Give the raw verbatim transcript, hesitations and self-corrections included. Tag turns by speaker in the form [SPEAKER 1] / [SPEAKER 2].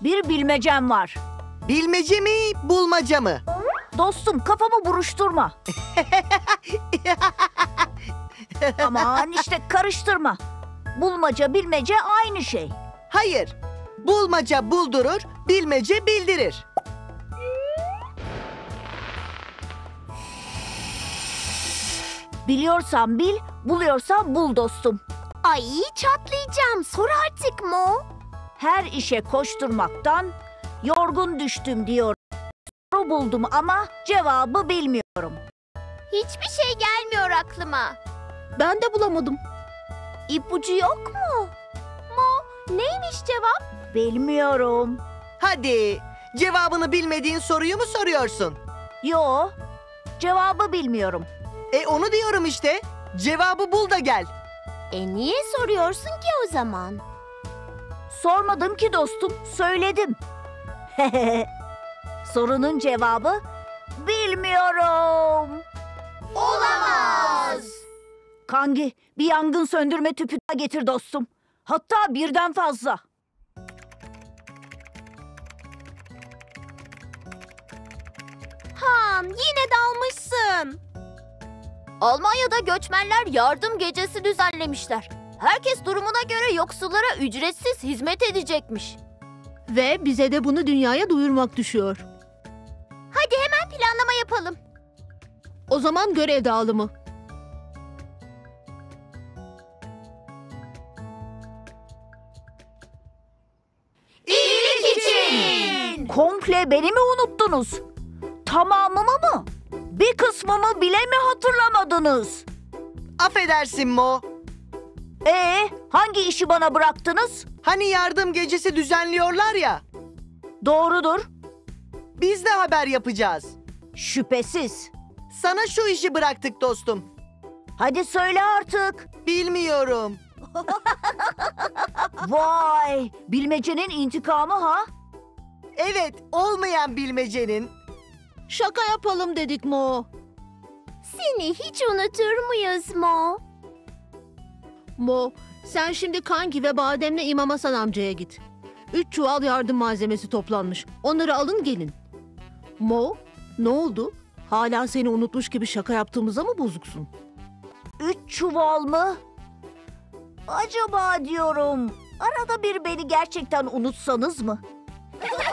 [SPEAKER 1] Bir bilmecem var.
[SPEAKER 2] Bilmece mi, bulmaca mı?
[SPEAKER 1] Dostum, kafamı buruşturma. Aman işte karıştırma. Bulmaca bilmece aynı şey.
[SPEAKER 2] Hayır. Bulmaca buldurur, bilmece bildirir.
[SPEAKER 1] Biliyorsan bil, buluyorsan bul dostum.
[SPEAKER 3] Ay çatlayacağım. Sor artık Mo.
[SPEAKER 1] Her işe koşturmaktan yorgun düştüm diyor. Soru buldum ama cevabı bilmiyorum.
[SPEAKER 3] Hiçbir şey gelmiyor aklıma.
[SPEAKER 4] Ben de bulamadım.
[SPEAKER 3] İpucu yok mu? Mo, neymiş cevap?
[SPEAKER 1] Bilmiyorum.
[SPEAKER 2] Hadi, cevabını bilmediğin soruyu mu soruyorsun?
[SPEAKER 1] Yo, cevabı bilmiyorum.
[SPEAKER 2] E onu diyorum işte. Cevabı bul da gel.
[SPEAKER 3] E niye soruyorsun ki o zaman?
[SPEAKER 1] Sormadım ki dostum, söyledim. Sorunun cevabı bilmiyorum.
[SPEAKER 3] Olamaz.
[SPEAKER 1] Kangi, bir yangın söndürme tüpü daha getir dostum. Hatta birden fazla.
[SPEAKER 3] Han, yine dalmışsın. Almanya'da göçmenler yardım gecesi düzenlemişler. Herkes durumuna göre yoksullara ücretsiz hizmet edecekmiş.
[SPEAKER 4] Ve bize de bunu dünyaya duyurmak düşüyor.
[SPEAKER 3] Hadi hemen planlama yapalım.
[SPEAKER 4] O zaman görev dağılımı.
[SPEAKER 3] İyilik için.
[SPEAKER 1] Komple beni mi unuttunuz? Tamamımı mı? Bir kısmımı bile mi hatırlamadınız?
[SPEAKER 2] Affedersin Mo.
[SPEAKER 1] Ee, hangi işi bana bıraktınız?
[SPEAKER 2] Hani yardım gecesi düzenliyorlar ya.
[SPEAKER 1] Doğrudur.
[SPEAKER 2] Biz de haber yapacağız.
[SPEAKER 1] Şüphesiz.
[SPEAKER 2] Sana şu işi bıraktık dostum.
[SPEAKER 1] Hadi söyle artık.
[SPEAKER 2] Bilmiyorum.
[SPEAKER 1] Vay, bilmecenin intikamı ha?
[SPEAKER 2] Evet, olmayan bilmecenin.
[SPEAKER 4] Şaka yapalım dedik Mo.
[SPEAKER 3] Seni hiç unutur muyuz Mo?
[SPEAKER 4] Mo, sen şimdi Kangi ve Badem'le İmam Hasan amcaya git. Üç çuval yardım malzemesi toplanmış. Onları alın gelin. Mo, ne oldu? Hala seni unutmuş gibi şaka yaptığımıza mı bozuksun?
[SPEAKER 1] Üç çuval mı? Acaba diyorum, arada bir beni gerçekten unutsanız mı?